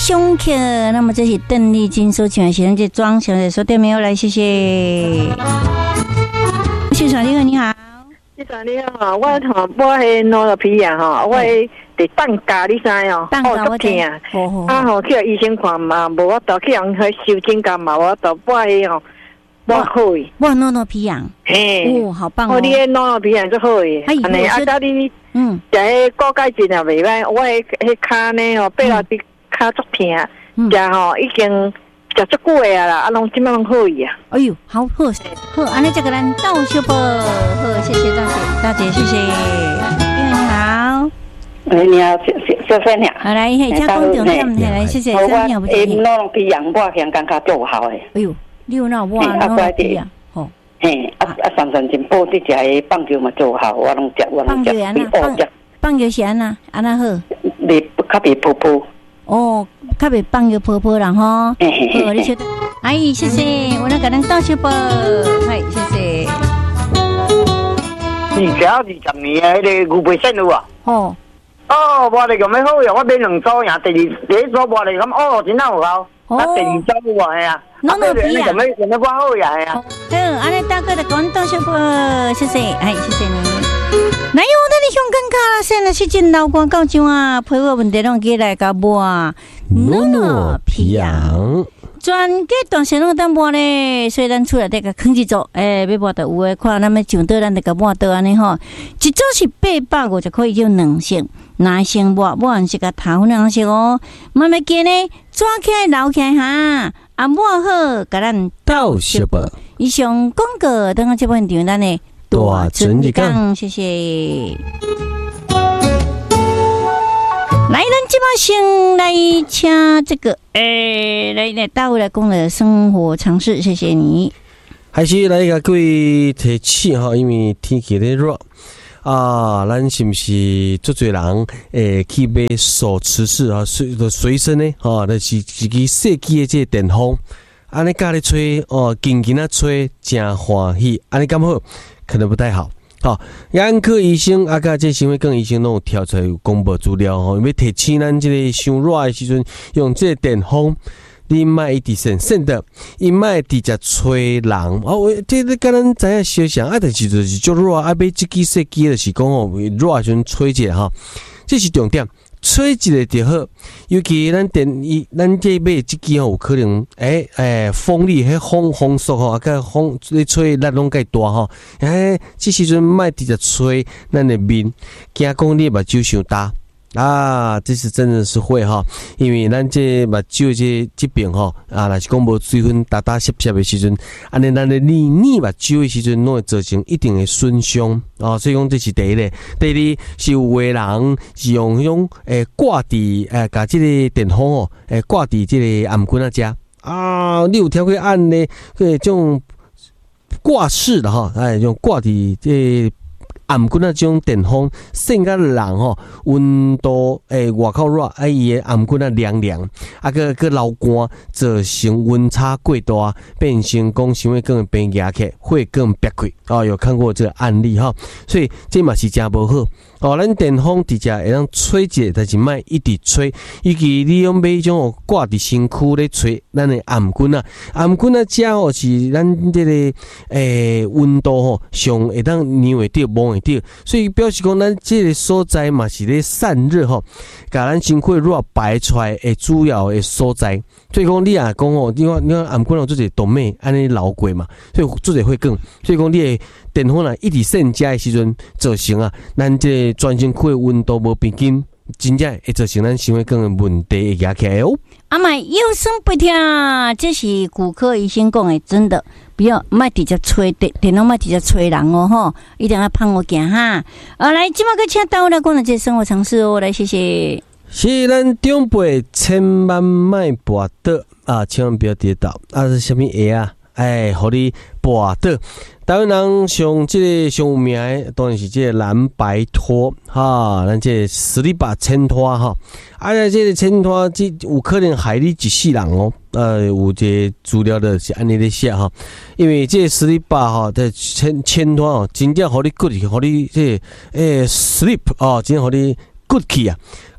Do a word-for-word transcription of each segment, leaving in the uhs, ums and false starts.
胸客，那么这是邓丽君所唱的《这庄小姐》，说对没有？来，谢谢。现场你好，你好。 现场你好，我吼我迄脑了皮啊吼，我伫放假你知哦，哦足痛啊，啊吼去医生看嘛，无我到去人去收诊干嘛，我到我迄吼我好诶， 我脑脑皮痒，嘿，哦，好棒哦！ 你迄脑脑皮痒最好诶，安尼啊，到你嗯，食迄高钙质也袂歹，我迄迄骹呢吼，背落啲骹足痛，食吼已经。食足久诶啊啦，啊拢即摆拢好伊啊！ 哎呦，好好好，安尼这个人倒小波，好，谢谢大姐，大姐谢谢。因为你好， 哎，你好，小小芬呀， 好来，嘿，请讲重点，嘿，来，谢谢。 我下脑皮痒，我现感觉足好诶。 哎呦，你有那我脑皮痒，吼， 嘿，啊啊，上上真补，你食诶棒球嘛足好，我拢食，我拢食。 棒球安那，棒球是安那，安那好。 你较袂噗噗。 哦，较袂放个婆婆啦吼，好，你晓得，阿姨谢谢，我那个人倒小波，嗨，谢谢。 你只要二十年的迄个牛背线有啊？ 哦， 哦，我哋咁样好呀，我买两组呀，第二第一组我哋咁哦，真好好，啊第二组有啊，系啊， 脑脑皮啊， 咁样咁样我好呀，系啊。 好，安尼大哥的讲倒小波，谢谢，哎，谢谢你。哪有那你香港卡现在是真老广告中啊，陪我问题拢给来个播啊，诺诺皮痒，全给短线拢当播咧，所以咱出来这个坑一组，诶，要播到有诶看，那么上到咱这个播到安尼吼，一组是八百五就可以用两成，男性播播完是个头两色哦，慢慢见呢，抓起来捞起来哈，啊播好，甲咱倒小波， 以上广告等下这部电咱呢。大春日讲，谢谢。来，咱即马先来请这个，诶、欸，来来大卫来讲的生活常识，谢谢你。 还是来个各位提醒哈，因为天气咧热啊，咱是不是足侪人诶去买手持式啊，随随身呢？哈，就是一支设计的这个电风，安尼家咧吹哦，紧紧啊吹，真欢喜，安尼咁好。可能不太好，好，眼科医生啊，甲这行为更医生拢有调出来有公布资料吼，要提醒咱这个伤热的时阵，用这个电风，你莫一直省省的，伊莫直接吹人哦。这个甲咱知影小想啊，但是就是足热啊，买这支设计就是讲哦，热的时阵吹一下哈，这是重点。吹一个就好，尤其咱电伊咱这买这支吼，有可能诶诶、欸欸、风力迄风风速吼，啊个风你吹力拢介大吼，诶、欸，这时阵莫直接吹咱的面，惊讲你目睭伤大啊，这是真的是会哈，因为咱这目睭这这边吼啊，若是讲无水分打打湿湿的时阵，安尼咱的黏黏目睭的时阵，拢会造成一定的损伤啊，所以讲这是第一个。第二是有的人是用迄种诶挂伫诶，甲这个电风哦，诶挂伫这个颔棍啊遮啊，你有听过按呢？这种挂式的哈，哎，用挂伫这。颔棍啊，种电风，甚甲人吼温度诶外口热，啊伊诶颔棍啊凉凉，啊个个流汗，造成温差过大，变成讲肠胃更变压起，会更憋开。哦，有看过这个案例哈，所以这嘛是真无好。哦，咱电风直接会当吹者，但是莫一直吹，尤其你用买种哦挂伫身躯咧吹，咱的颔棍啊，颔棍啊遮哦是咱这个诶温度吼上会当黏会着摸会着，所以表示讲咱这个所在嘛是咧散热吼，甲咱身躯热排出来诶主要诶所在。所以讲你啊讲哦，你看你看颔棍有做者动脉安尼流过嘛，所以做者会更，所以讲你诶电风啊一直渗遮诶时阵造成啊，咱这个全身躯诶温度无平均，真正会造成咱肠胃更诶问题会压起来哦。 阿妈腰酸背痛，这是骨科医生讲的，真的不要莫直接吹电，电脑莫直接吹人哦吼，一定要帮我行哈。啊，来，今麦个请到我来讲的这生活常识哦，来谢谢。 是咱长辈千万莫跋倒啊，千万不要跌倒啊！是什么鞋啊？哎，互你跋倒。台湾人上这个上有名的当然是这个蓝白拖哈，咱这个斯里巴千拖哈，啊，这个千拖这有可能害你一世人哦。呃，有这资料的是安尼咧写哈，因为这个斯里巴哈的千千拖哦，真正互你骨去，互你这诶 sleep 哦，真正互你骨去啊。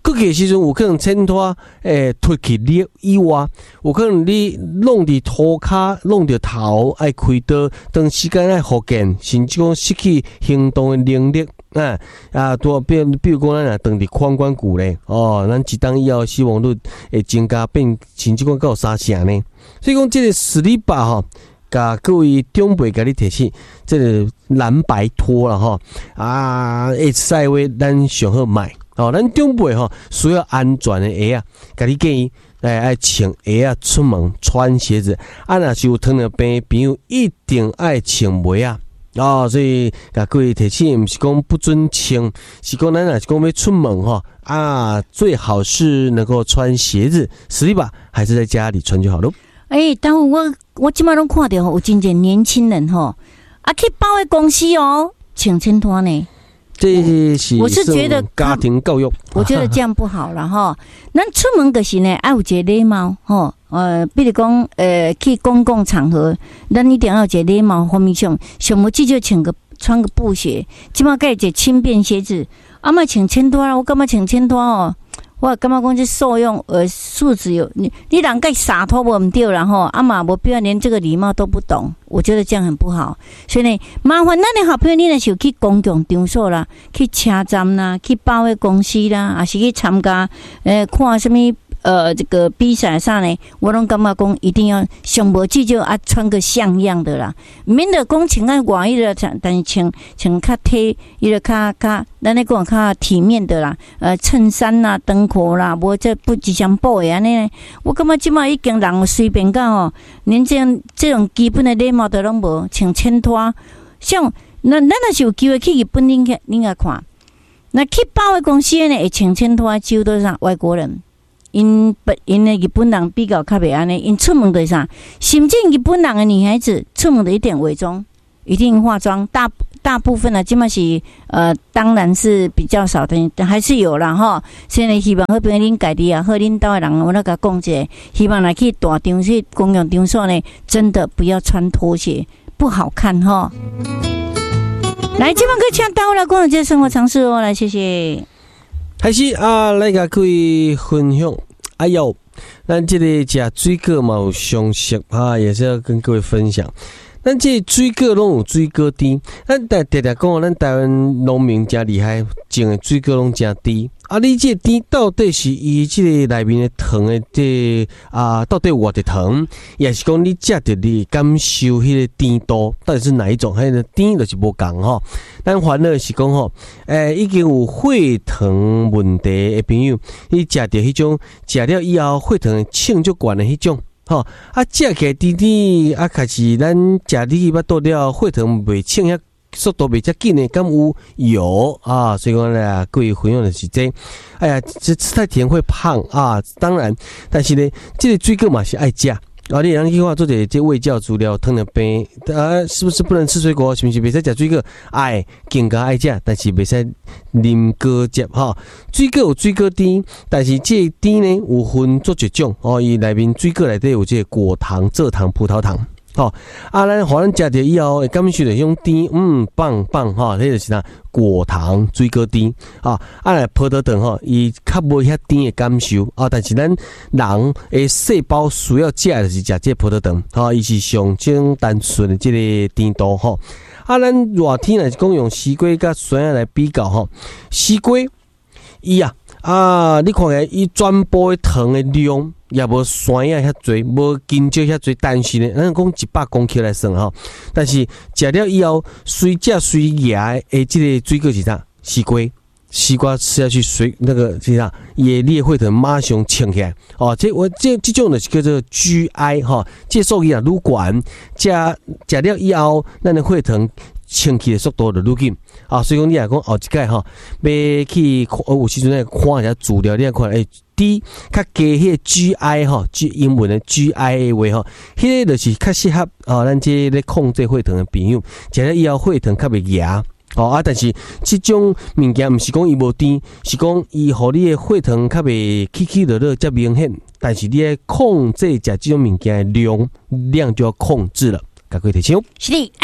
过去时阵有可能衬托诶脱去力以外，有可能你弄伫涂骹弄着头爱开刀，长时间爱复健，甚至讲失去行动的能力。啊啊，多比比如讲咱若长伫髋关节咧，哦，咱一当以后死亡率会增加变，甚至讲到三成呢。所以讲这个斯里巴吼，甲各位长辈甲你提醒，这个蓝白拖啦吼，啊，会使话咱上好买。哦，咱长辈吼需要安全的鞋啊，甲你建议来爱穿鞋啊出门穿鞋子。啊，若是有糖尿病的朋友，一定爱穿鞋啊。哦，所以甲各位提醒，毋是讲不准穿，是讲咱若是讲要出门吼啊，最好是能够穿鞋子，实力吧，还是在家里穿就好咯。 诶、欸，但我我即摆拢看到有真侪年轻人吼，啊去保险公司哦，穿衬拖呢。 这是我是觉得家庭教育， 我觉得这样不好了哈。咱出门就是呢，爱有一个礼貌吼。呃，比如讲，呃，去公共场合，咱一定要有一个礼貌方面上，上无至少穿个穿个布鞋，即马改一个轻便鞋子，啊莫穿衬拖啦，我感觉穿衬拖哦。我感觉讲这受用呃素质有你你人该洒脱无唔对啦吼，啊嘛无必要连这个礼貌都不懂，我觉得这样很不好。所以呢，麻烦咱的好朋友，你若是有去公共场所啦，去车站啦，去保险公司啦，还是去参加呃看什么呃这个比赛啥呢？我拢感觉讲一定要上无至少啊穿个像样的啦，免得讲穿啊外衣的，但是穿穿较体，伊个较较咱咧讲较体面的啦，呃衬衫啦、长裤啦，无这不一双布的安尼呢。我感觉即马已经人随便到哦，连这样这种基本的礼貌都拢无，穿衬拖。像咱咱若是有机会去日本，恁去恁来看，那去保险公司呢会穿衬拖，几乎都是啥外国人。因不因的日本人比较较袂安尼，因出门的啥，甚至日本人的女孩子出门的一点伪装，一定化妆，大大部分呢，基本是呃，当然是比较少的，还是有啦哈。现在希望好朋友恁家己啊，好恁兜的人，我那个讲者，希望来去大场去公共场所呢，真的不要穿拖鞋，不好看哈。来，这帮个请到了，讲这生活常识哦，来谢谢。 开始啊，来甲各位分享。哎呦，咱这个食水果嘛有常识啊，也是要跟各位分享。咱这水果拢有水果甜，咱但常常讲，咱台湾农民真厉害，种的水果拢真甜。啊，你这甜到底是伊这个内面的糖的这啊，到底有偌侪糖，也是讲你食着你感受迄个甜度，到底是哪一种？迄个甜就是无共吼。咱烦恼是讲吼，诶，已经有血糖问题的朋友，你食着迄种食了以后血糖称足悬的迄种。吼啊，食起来甜甜啊，开始咱食你捌倒了血糖袂称遐速度袂遮紧的，敢有有啊？所以讲呢，各位朋友的是这，哎呀，这吃太甜会胖啊！当然，但是呢，这个水果嘛是爱食。啊，你人去看做者这卫教资料，糖尿病啊，是不是不能吃水果？是不是袂使食水果？爱更加爱食，但是袂使啉果汁哈。水果有水果甜，但是这甜呢有分做一种哦，伊内面水果内底有这个果糖、蔗糖、葡萄糖。吼、哦，啊，咱互咱食着以后会感受着种甜，嗯，棒棒吼，迄就是啥果糖水果甜啊，啊，来葡萄糖吼，伊较无遐甜的感受啊，但是咱人诶细胞需要食的就是食这葡萄糖，吼、啊，伊是上种单纯的这个甜度吼。啊，咱热天来是讲用西瓜甲酸仔来比较吼，西瓜伊啊啊，你看下伊全部的糖的量。也无酸啊遐侪，无金蕉遐侪，但是呢，咱讲一百公克来算吼，但是食了以后，随食随牙诶，这个水果是啥？西瓜，西瓜吃下去水那个是啥？也你会疼马上称起来哦。这我这这种就是叫做 G I 哈，这属于啊乳管，食食了以后，咱的会疼。清气的速度就愈紧啊，所以讲你来讲后一届吼，要去有时阵来看一下资料，你来看诶，D 较加迄个 G I 吼，英文的 G I 的话吼，迄个就是较适合啊，咱这咧控制血糖的朋友，食了以后血糖较袂牙。哦啊，但是这种物件毋是讲伊无甜，是讲伊互你的血糖较袂起起落落遮明显，但是你要控制食这种物件的量，量就要控制了。赶快提醒。 是的，哎。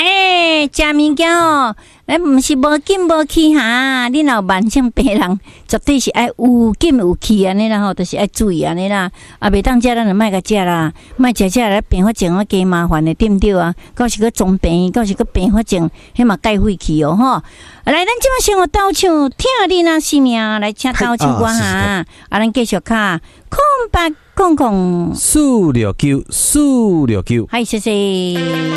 咧食物件哦，咱毋是无紧无气哈，你若慢性病人，绝对是爱有紧有气安尼啦吼，就是爱注意安尼啦。啊，袂当食咱就莫甲食啦，莫食食来并发症啊加麻烦的，对毋对啊？到时个总病，到时个并发症，迄嘛该废去哦吼。来，咱即马先学倒唱，听你那生命，来请倒唱歌哈。啊，咱继续卡空白空空四六九四六九， 嗨，谢谢。